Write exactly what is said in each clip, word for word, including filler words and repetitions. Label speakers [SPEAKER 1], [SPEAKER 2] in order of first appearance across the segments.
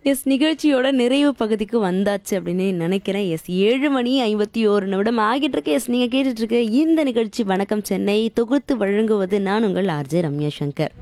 [SPEAKER 1] S நிகழ்ச்சியோட நிறைவு பகுதிக்கு வந்தாச்சு அப்படின்னு நினைக்கிறேன். எஸ் ஏழு மணி ஐம்பத்தி ஒரு நிமிடம் ஆகிட்டு இருக்கு. எஸ் நீங்க கேட்டுட்டு இருக்க இந்த நிகழ்ச்சி வணக்கம் சென்னை, தொகுத்து வழங்குவது நான் உங்கள் ஆர்ஜே ரம்யா சங்கர்.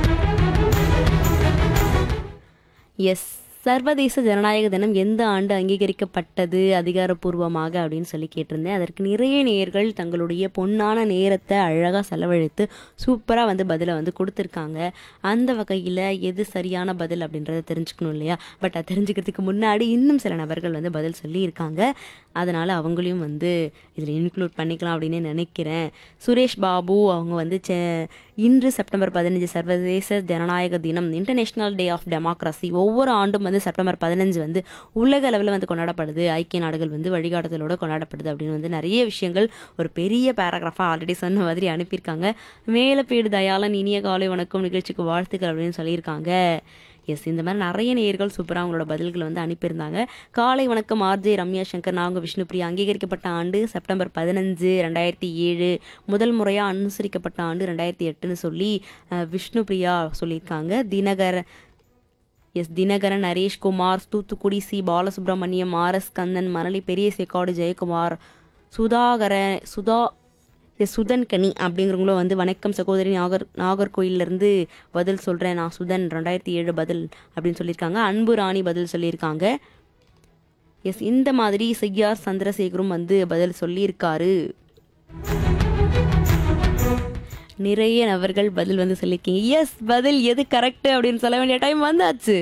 [SPEAKER 1] எஸ் சர்வதேச ஜனநாயக தினம் எந்த ஆண்டு அங்கீகரிக்கப்பட்டது அதிகாரப்பூர்வமாக அப்படின்னு சொல்லி கேட்டிருந்தேன். அதற்கு நிறைய நேயர்கள் தங்களுடைய பொன்னான நேரத்தை அழகாக செலவழித்து சூப்பராக வந்து பதிலை வந்து கொடுத்துருக்காங்க. அந்த வகையில் எது சரியான பதில் அப்படின்றத தெரிஞ்சுக்கணும் இல்லையா? பட் அதை தெரிஞ்சுக்கிறதுக்கு முன்னாடி இன்னும் சில நபர்கள் வந்து பதில் சொல்லியிருக்காங்க. அதனால் அவங்களையும் வந்து இதில் இன்க்ளூட் பண்ணிக்கலாம் அப்படின்னு நினைக்கிறேன். சுரேஷ் பாபு அவங்க வந்து செ இன்று செப்டம்பர் பதினஞ்சு சர்வதேச ஜனநாயக தினம், இன்டர்நேஷ்னல் டே ஆஃப் டெமோக்ரஸி. ஒவ்வொரு ஆண்டும் வந்து செப்டம்பர் பதினஞ்சு வந்து உலக அளவில் வந்து கொண்டாடப்படுது. ஐக்கிய நாடுகள் வந்து வழிகாட்டுதலோடு கொண்டாடப்படுது அப்படின்னு வந்து நிறைய விஷயங்கள் ஒரு பெரிய பேராகிராஃபாக ஆல்ரெடி சொன்ன மாதிரி அனுப்பியிருக்காங்க. மேலப்பேடு தயாளன் இனிய காலை வணக்கம், நிகழ்ச்சிக்கு வாழ்த்துக்கள் அப்படின்னு சொல்லியிருக்காங்க. எஸ் இந்த மாதிரி நிறைய நேயர்கள் சூப்பராக அவங்களோட பதில்களை வந்து அனுப்பியிருந்தாங்க. காலை வணக்கம் ஆர்ஜே ரம்யா சங்கர், நாங்கள் விஷ்ணுபிரியா. அங்கீகரிக்கப்பட்ட ஆண்டு செப்டம்பர் பதினஞ்சு ரெண்டாயிரத்தி ஏழு, முதல் முறையாக அனுசரிக்கப்பட்ட ஆண்டு ரெண்டாயிரத்தி எட்டுன்னு சொல்லி விஷ்ணுபிரியா சொல்லியிருக்காங்க. தினகர S Dinakaran, Naresh Kumar, Thoothukudi C Balasubramaniam, R S Kandan, Manali பெரிய சேக்காடு ஜெயக்குமார், சுதாகர சுதா எஸ் சுதன்கனி அப்படிங்கிறவங்களும் வந்து வணக்கம் சகோதரி, நாகர் நாகர்கோயிலேருந்து பதில் சொல்கிறேன் நான் சுதன், ரெண்டாயிரத்தி ஏழு பதில் அப்படின்னு சொல்லியிருக்காங்க. அன்பு ராணி பதில் சொல்லியிருக்காங்க. எஸ் இந்த மாதிரி செய்யார் சந்திரசேகரும் வந்து பதில் சொல்லியிருக்காரு. நிறைய நபர்கள் பதில் வந்து சொல்லியிருக்கீங்க. எஸ் பதில் எது கரெக்டு அப்படின்னு சொல்ல வேண்டிய டைம் வந்தாச்சு.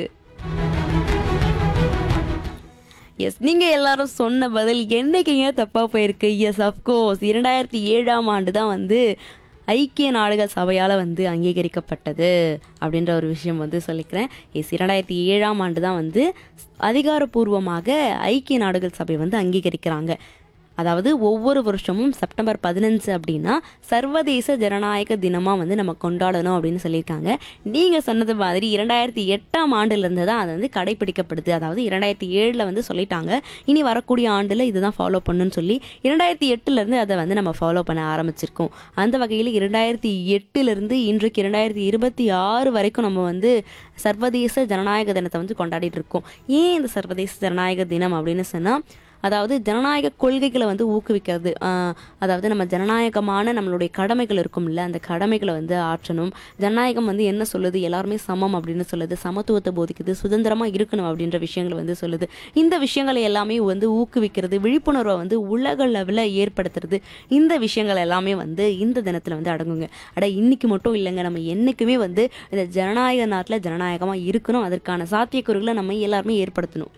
[SPEAKER 1] எஸ் நீங்கள் எல்லாரும் சொன்ன பதில் என்னைக்குங்க தப்பாக போயிருக்கு? எஸ் அஃப்கோர்ஸ் இரண்டாயிரத்தி ஏழாம் ஆண்டு தான் வந்து ஐக்கிய நாடுகள் சபையால் வந்து அங்கீகரிக்கப்பட்டது அப்படின்ற ஒரு விஷயம் வந்து சொல்லிக்கிறேன். எஸ் இரண்டாயிரத்தி ஏழாம் ஆண்டு தான் வந்து அதிகாரப்பூர்வமாக ஐக்கிய நாடுகள் சபை வந்து அங்கீகரிக்கிறாங்க. அதாவது ஒவ்வொரு வருஷமும் செப்டம்பர் பதினஞ்சு அப்படின்னா சர்வதேச ஜனநாயக தினமாக வந்து நம்ம கொண்டாடணும் அப்படின்னு சொல்லியிருக்காங்க. நீங்கள் சொன்னது மாதிரி இரண்டாயிரத்தி எட்டாம் ஆண்டுலேருந்து தான் அது வந்து கடைபிடிக்கப்படுது. அதாவது இரண்டாயிரத்தி ஏழில் வந்து சொல்லிட்டாங்க இனி வரக்கூடிய ஆண்டில் இதுதான் ஃபாலோ பண்ணுன்னு சொல்லி இரண்டாயிரத்தி எட்டுலேருந்து அதை வந்து நம்ம ஃபாலோ பண்ண ஆரம்பிச்சிருக்கோம். அந்த வகையில் இரண்டாயிரத்தி எட்டுலேருந்து இன்றைக்கு இரண்டாயிரத்தி இருபத்தி ஆறு வரைக்கும் நம்ம வந்து சர்வதேச ஜனநாயக தினத்தை வந்து கொண்டாடிட்டு இருக்கோம். ஏன் இந்த சர்வதேச ஜனநாயக தினம் அப்படின்னு சொன்னால், அதாவது ஜனநாயக கொள்கைகளை வந்து ஊக்குவிக்கிறது. அதாவது நம்ம ஜனநாயகமான நம்மளுடைய கடமைகள் இருக்கும்ல, அந்த கடமைகளை வந்து ஆற்றணும். ஜனநாயகம் வந்து என்ன சொல்லுது? எல்லாருமே சமம் அப்படின்னு சொல்லுது, சமத்துவத்தை போதிக்குது, சுதந்திரமாக இருக்கணும் அப்படின்ற விஷயங்களை வந்து சொல்லுது. இந்த விஷயங்களை எல்லாமே வந்து ஊக்குவிக்கிறது, விழிப்புணர்வை வந்து உலக லெவலில் ஏற்படுத்துறது. இந்த விஷயங்கள் எல்லாமே வந்து இந்த தினத்தில் வந்து அடங்குங்க. அட இன்னைக்கு மட்டும் இல்லைங்க, நம்ம என்றைக்குமே வந்து இந்த ஜனநாயக நாட்டில் ஜனநாயகமாக இருக்கணும். அதற்கான சாத்தியக்கூறுகளை நம்ம எல்லாருமே ஏற்படுத்தணும்.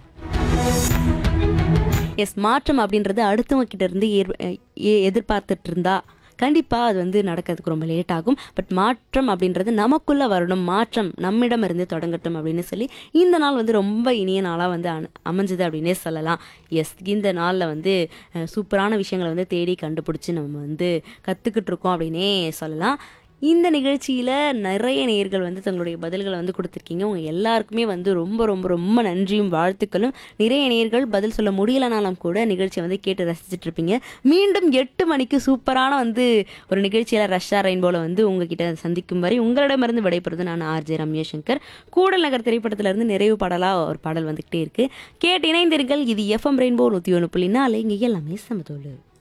[SPEAKER 1] எஸ் மாற்றம் அப்படின்றது அடுத்தவங்க கிட்ட இருந்து எதிர்பார்த்துட்டு இருந்தா கண்டிப்பாக அது வந்து நடக்கிறதுக்கு ரொம்ப லேட் ஆகும். பட் மாற்றம் அப்படின்றது நமக்குள்ளே வரணும், மாற்றம் நம்மிடம் இருந்து தொடங்கட்டும் அப்படின்னு சொல்லி இந்த நாள் வந்து ரொம்ப இனிய நாளாக வந்து அமைஞ்சது அப்படின்னே சொல்லலாம். எஸ் இந்த நாளில் வந்து சூப்பரான விஷயங்களை வந்து தேடி கண்டுபிடிச்சி நம்ம வந்து கற்றுக்கிட்டு இருக்கோம் அப்படின்னே சொல்லலாம். இந்த நிகழ்ச்சியில் நிறைய நேயர்கள் வந்து தங்களுடைய பதில்களை வந்து கொடுத்துருக்கீங்க. உங்கள் எல்லாருக்குமே வந்து ரொம்ப ரொம்ப ரொம்ப நன்றியும் வாழ்த்துக்களும். நிறைய நேயர்கள் பதில் சொல்ல முடியலனாலும் கூட நிகழ்ச்சியை வந்து கேட்டு ரசிச்சுட்டு இருப்பீங்க. மீண்டும் எட்டு மணிக்கு சூப்பரான வந்து ஒரு நிகழ்ச்சியில் ரஷ்யா ரெயின்போவில் வந்து உங்ககிட்ட சந்திக்கும் வரை உங்களிடமிருந்து விடைபெறுவது நான் ஆர்ஜே ரம்யா சங்கர். கூடல் நகர் திரைப்படத்திலிருந்து நிறைவு பாடலாக ஒரு பாடல் வந்துக்கிட்டே இருக்குது. கேட்டு இணைந்திருங்கள். இது எஃப்எம் ரெயின்போ நூற்றி ஒன்று புள்ளி நாலு. இங்கே எல்லாமே சமதோடு.